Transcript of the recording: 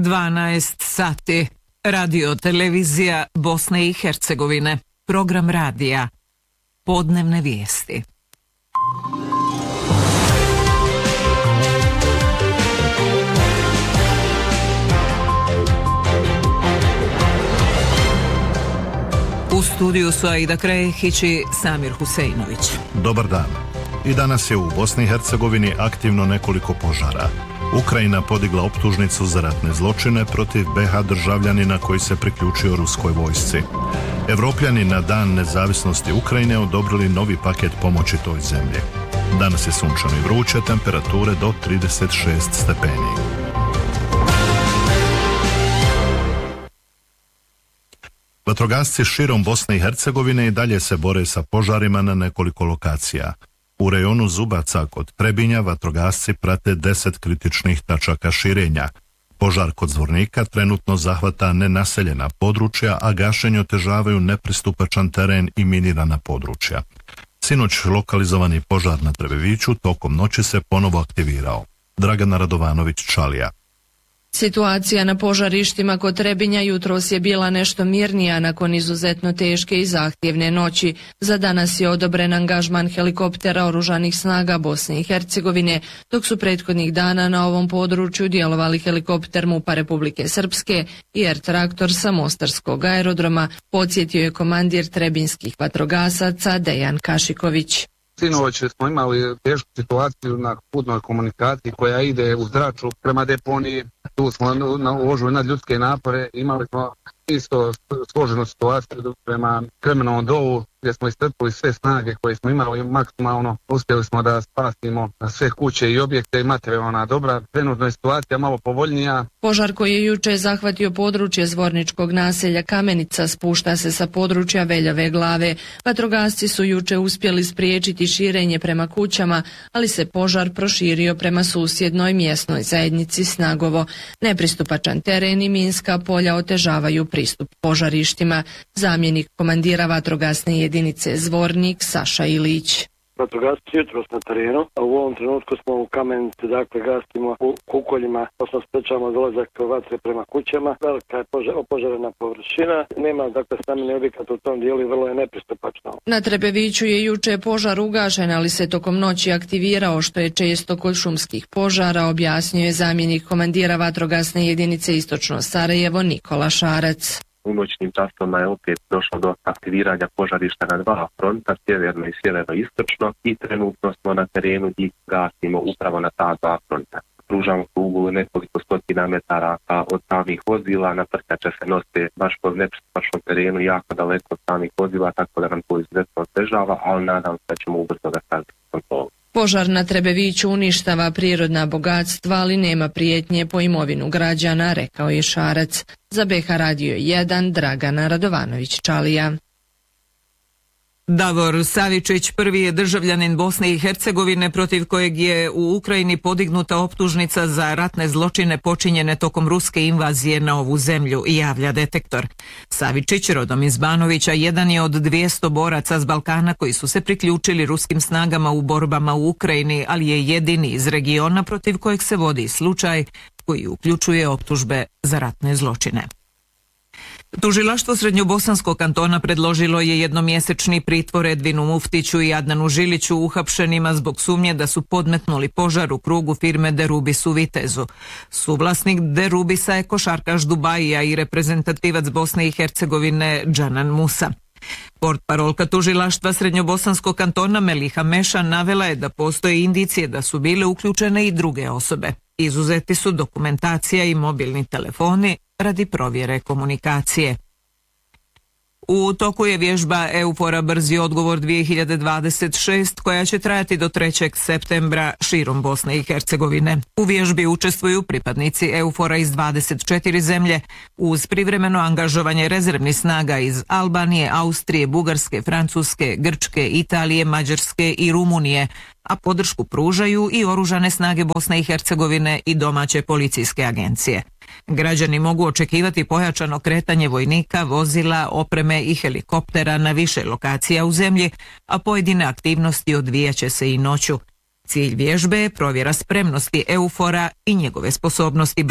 12 sati. Radio televizija Bosne i Hercegovine. Program radija. Podnevne vijesti. U studiju su Aida Krehić i Samir Huseinović. Dobar dan. I danas je u Bosni i Hercegovini aktivno nekoliko požara. Ukrajina podigla optužnicu za ratne zločine protiv BiH državljanina koji se priključio ruskoj vojsci. Evropljani na Dan nezavisnosti Ukrajine odobrili novi paket pomoći toj zemlji. Danas je sunčano i vruće, temperature do 36 stepeni. Vatrogasci širom Bosne i Hercegovine i dalje se bore sa požarima na nekoliko lokacija. U rejonu Zubaca kod Trebinja vatrogasci prate 10 kritičnih tačaka širenja. Požar kod Zvornika trenutno zahvata nenaseljena područja, a gašenje otežavaju nepristupačan teren i minirana područja. Sinoć lokalizovani požar na Trebeviću tokom noći se ponovo aktivirao. Dragana Radovanović-Čalija. Situacija na požarištima kod Trebinja jutros je bila nešto mirnija nakon izuzetno teške i zahtjevne noći. Za danas je odobren angažman helikoptera Oružanih snaga Bosne i Hercegovine, dok su prethodnih dana na ovom području djelovali helikopter MUP-a Republike Srpske i R-traktor sa Mostarskog aerodroma, podsjetio je komandir trebinskih vatrogasaca Dejan Kašiković. Sinoć smo imali tešku situaciju na putnoj komunikaciji koja ide u Zraču prema deponiji. Tu smo uložili nadljudske napore. Imali smo isto složenu situaciju prema Krmenovom dolu gdje smo istrpili sve snage koje smo imali maksimalno. Uspjeli smo da spasimo sve kuće i objekte i materijalna dobra. Trenutno je situacija malo povoljnija. Požar koji je juče zahvatio područje zvorničkog naselja Kamenica spušta se sa područja Veljave Glave. Vatrogasci su juče uspjeli spriječiti širenje prema kućama, ali se požar proširio prema susjednoj mjesnoj zajednici Snagovo. Nepristupačan teren i minska polja otežavaju pristup požarištima. Zamjenik komandira vatrogasne jedinice Zvornik Saša Ilić. Vatrogasci jutros na terenu, a u ovom trenutku smo u Kamenici, dakle gastimo u kukoljima, odnosno sprečavamo dolazak vatre prema kućama. Velika je opožarena površina, nema dakle stambeni objekat u tom dijelu i vrlo je nepristupačno. Na Trebeviću je juče požar ugašen, ali se tokom noći aktivirao, što je često kod šumskih požara, objasnio je zamjenik komandira vatrogasne jedinice Istočno Sarajevo Nikola Šarac. U noćnim časovima je opet došlo do aktiviranja požarišta na dva fronta, sjeverno i sjeverno-istočno, i trenutno smo na terenu i gasimo upravo na ta dva fronta. Pružamo krugu nekoliko stotina metara od samih vozila, naprskače se nose baš po nepristupačnom terenu jako daleko od samih vozila, tako da nam to izuzetno otežava, ali nadam se da ćemo ubrzo ga staviti u kontrolu. Požar na Trebeviću uništava prirodna bogatstva, ali nema prijetnje po imovinu građana, rekao je Šarac. Za BiH Radio 1 Dragana Radovanović-Čalija. Davor Savičić prvi je državljanin Bosne i Hercegovine protiv kojeg je u Ukrajini podignuta optužnica za ratne zločine počinjene tokom ruske invazije na ovu zemlju, javlja Detektor. Savičić, rodom iz Banovića, jedan je od 200 boraca s Balkana koji su se priključili ruskim snagama u borbama u Ukrajini, ali je jedini iz regiona protiv kojeg se vodi slučaj koji uključuje optužbe za ratne zločine. Tužilaštvo Srednjobosanskog kantona predložilo je jednomjesečni pritvor Edvinu Muftiću i Adnanu Žiliću, uhapšenima zbog sumnje da su podmetnuli požar u krugu firme Derubis u Vitezu. Suvlasnik Derubisa je košarkaš Dubajija i reprezentativac Bosne i Hercegovine Džanan Musa. Portparolka tužilaštva Srednjobosanskog kantona Meliha Meša navela je da postoje indicije da su bile uključene i druge osobe. Izuzeti su dokumentacija i mobilni telefoni radi provjere komunikacije. U toku je vježba EUFOR-a Brzi odgovor 2026 koja će trajati do 3. septembra širom Bosne i Hercegovine. U vježbi učestvuju pripadnici EUFOR-a iz 24 zemlje uz privremeno angažovanje rezervnih snaga iz Albanije, Austrije, Bugarske, Francuske, Grčke, Italije, Mađarske i Rumunije, a podršku pružaju i Oružane snage Bosne i Hercegovine i domaće policijske agencije. Građani mogu očekivati pojačano kretanje vojnika, vozila, opreme i helikoptera na više lokacija u zemlji, a pojedine aktivnosti odvijat će se i noću. Cilj vježbe je provjera spremnosti EUFOR-a i njegove sposobnosti